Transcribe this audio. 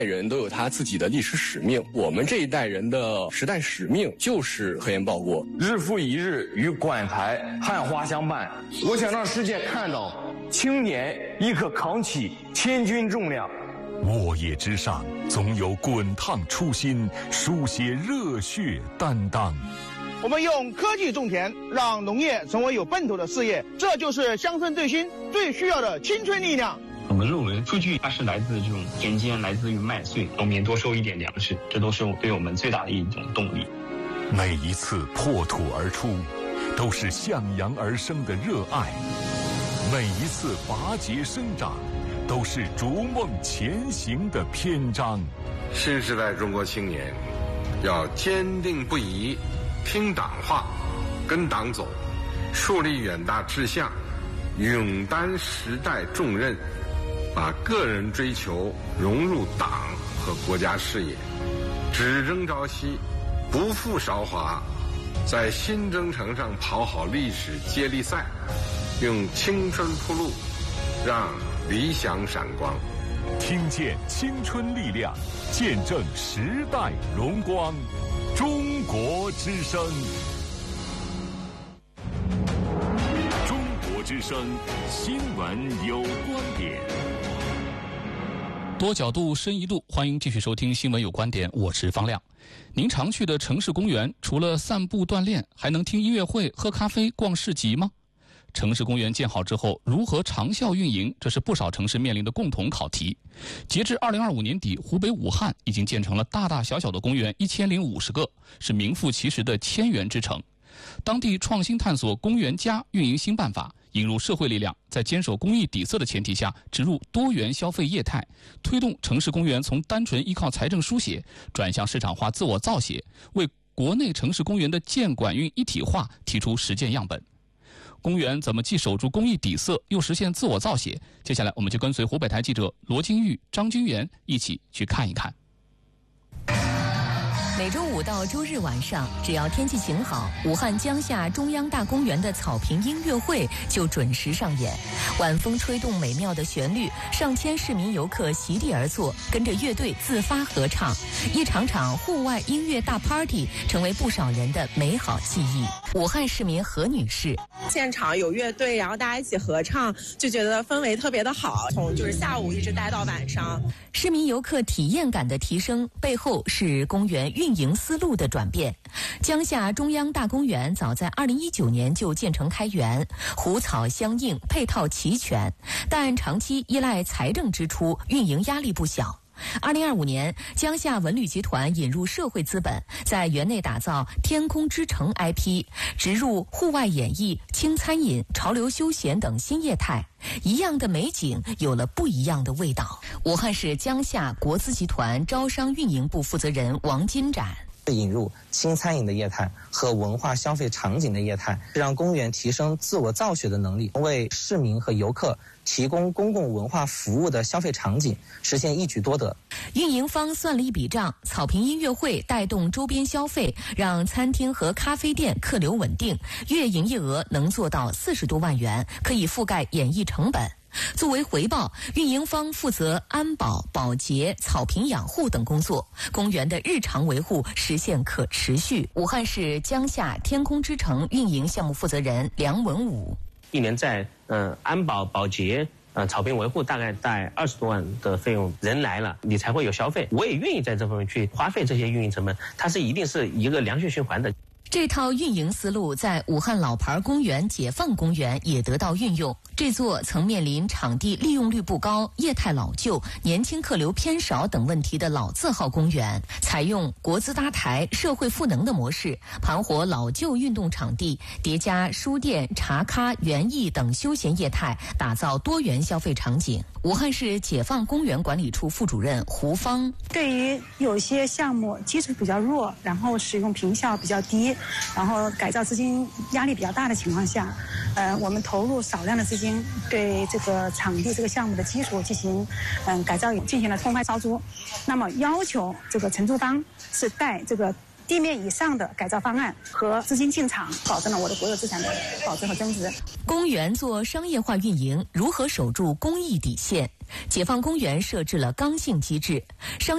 人都有他自己的历史使命，我们这一代人的时代使命就是核研报国。 日复一日与馆台汉花相伴，我想让世界看到青年亦可扛起千钧重量。 沃野之上，总有滚烫初心，书写热血担当。 我们用科技种田，让农业成为有奔头的事业，这就是乡村振兴最需要的青春力量。 我们论文数据它是来自这种田间，来自于麦穗，农民多收一点粮食，这都是对我们最大的一种动力。 每一次破土而出，都是向阳而生的热爱；每一次拔节生长，都是逐梦前行的篇章。 新时代中国青年要坚定不移听党话，跟党走，树立远大志向，勇担时代重任，把个人追求融入党和国家事业，只争朝夕，不负韶华，在新征程上跑好历史接力赛，用青春铺路，让理想闪光。 听见青春力量，见证时代荣光。中国之声，中国之声，新闻有观点。 多角度，深一度，欢迎继续收听《新闻有观点》，我是方亮。您常去的城市公园，除了散步锻炼，还能听音乐会、喝咖啡、逛市集吗？城市公园建好之后，如何长效运营？这是不少城市面临的共同考题。截至2025年底，湖北武汉已经建成了大大小小的公园1050个，是名副其实的千园之城。当地创新探索公园加运营新办法，引入社会力量，在坚守公益底色的前提下，植入多元消费业态，推动城市公园从单纯依靠财政书写，转向市场化自我造血，为国内城市公园的建管运一体化提出实践样本。公园怎么既守住公益底色，又实现自我造血？接下来我们就跟随湖北台记者罗金玉、张君元一起去看一看。 每周五到周日晚上，只要天气晴好，武汉江夏中央大公园的草坪音乐会就准时上演。晚风吹动美妙的旋律，上千市民游客席地而坐，跟着乐队自发合唱，一场场户外音乐大 party 成为不少人的美好记忆。武汉市民何女士： 现场有乐队，然后大家一起合唱，就觉得氛围特别的好，从就是下午一直待到晚上。 市民游客体验感的提升背后是公园运营思路的转变。江夏中央大公园早在2019年就建成开园，湖草相应，配套齐全，但长期依赖财政支出，运营压力不小。2025年，江夏文旅集团引入社会资本，在园内打造天空之城 IP， 植入户外演艺、轻餐饮、潮流休闲等新业态。一样的美景有了不一样的味道。武汉市江夏国资集团招商运营部负责人王金展： 引入轻餐饮的业态和文化消费场景的业态，让公园提升自我造血的能力，为市民和游客提供公共文化服务的消费场景，实现一举多得。 运营方算了一笔账，草坪音乐会带动周边消费，让餐厅和咖啡店客流稳定，月营业额能做到40多万元，可以覆盖演艺成本。作为回报，运营方负责安保、保洁、草坪养护等工作，公园的日常维护实现可持续。武汉市江夏天空之城运营项目负责人梁文武： 一年在安保、保洁、草坪维护大概在20多万的费用，人来了你才会有消费。我也愿意在这方面去花费这些运营成本，它是一定是一个良性循环的。 这套运营思路在武汉老牌公园解放公园也得到运用。这座曾面临场地利用率不高、业态老旧、年轻客流偏少等问题的老字号公园，采用国资搭台、社会赋能的模式，盘活老旧运动场地，叠加书店、茶咖、园艺等休闲业态，打造多元消费场景。武汉市解放公园管理处副主任胡芳： 对于有些项目基础比较弱，然后使用坪效比较低，然后改造资金压力比较大的情况下，我们投入少量的资金，对这个场地这个项目的基础进行改造，进行了通拍招租。那么要求这个承租方是带这个地面以上的改造方案和资金进场，保证了我的国有资产的保值和增值。 公园做商业化运营，如何守住公益底线？解放公园设置了刚性机制，商